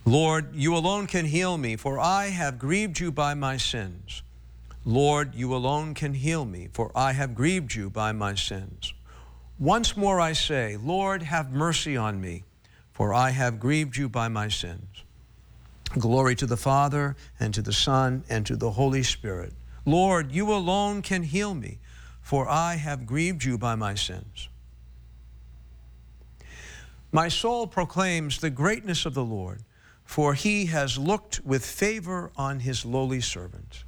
Lord, you alone can heal me, for I have grieved you by my sins. Lord, you alone can heal me, for I have grieved you by my sins. Once more I say, Lord, have mercy on me, for I have grieved you by my sins. Glory to the Father, and to the Son, and to the Holy Spirit. Lord, you alone can heal me, for I have grieved you by my sins. My soul proclaims the greatness of the Lord, for he has looked with favor on his lowly servant.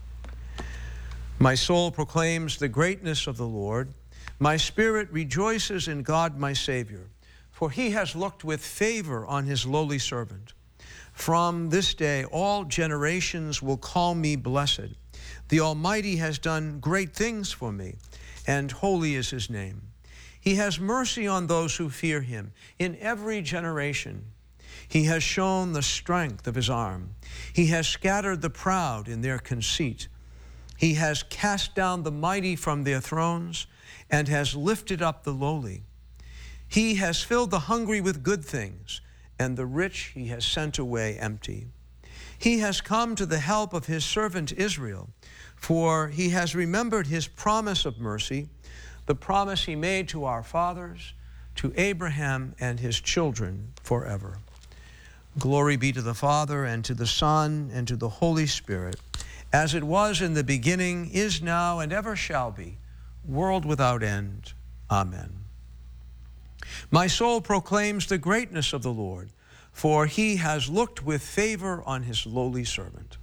My soul proclaims the greatness of the Lord. My spirit rejoices in God my Savior, for he has looked with favor on his lowly servant. From this day all generations will call me blessed. The Almighty has done great things for me, and holy is his name. He has mercy on those who fear him in every generation. He has shown the strength of his arm. He has scattered the proud in their conceit. He has cast down the mighty from their thrones and has lifted up the lowly. He has filled the hungry with good things, and the rich he has sent away empty. He has come to the help of his servant Israel, for he has remembered his promise of mercy, the promise he made to our fathers, to Abraham and his children forever. Glory be to the Father, and to the Son, and to the Holy Spirit, as it was in the beginning, is now, and ever shall be, world without end. Amen. My soul proclaims the greatness of the Lord, for he has looked with favor on his lowly servant.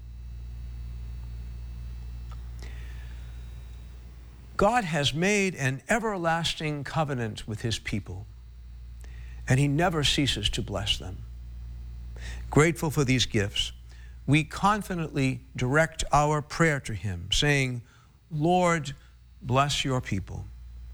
God has made an everlasting covenant with his people, and he never ceases to bless them. Grateful for these gifts, we confidently direct our prayer to him, saying, Lord, bless your people.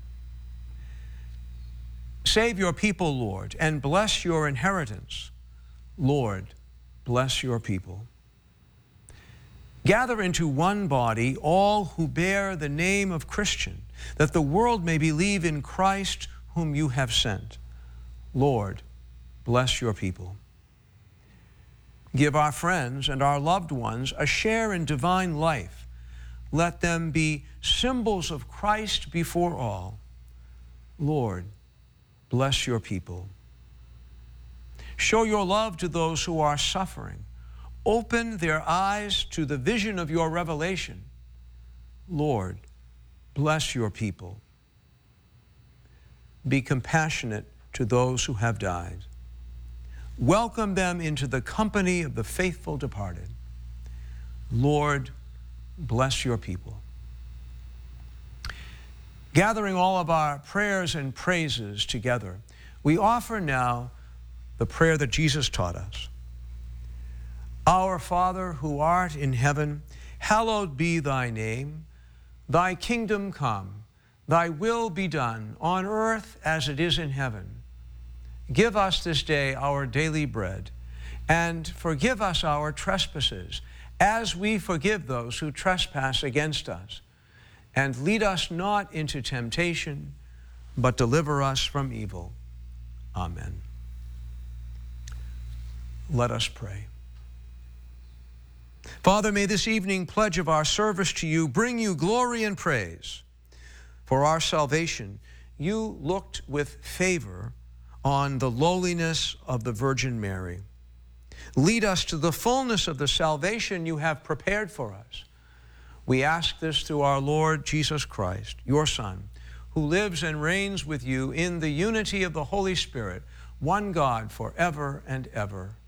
Save your people, Lord, and bless your inheritance. Lord, bless your people. Gather into one body all who bear the name of Christian, that the world may believe in Christ whom you have sent. Lord, bless your people. Give our friends and our loved ones a share in divine life. Let them be symbols of Christ before all. Lord, bless your people. Show your love to those who are suffering. Open their eyes to the vision of your revelation. Lord, bless your people. Be compassionate to those who have died. Welcome them into the company of the faithful departed. Lord, bless your people. Gathering all of our prayers and praises together, we offer now the prayer that Jesus taught us. Our Father, who art in heaven, hallowed be thy name. Thy kingdom come, thy will be done on earth as it is in heaven. Give us this day our daily bread, and forgive us our trespasses, as we forgive those who trespass against us. And lead us not into temptation, but deliver us from evil. Amen. Let us pray. Father, may this evening pledge of our service to you bring you glory and praise. For our salvation, you looked with favor on the lowliness of the Virgin Mary. Lead us to the fullness of the salvation you have prepared for us. We ask this through our Lord Jesus Christ, your Son, who lives and reigns with you in the unity of the Holy Spirit, one God forever and ever.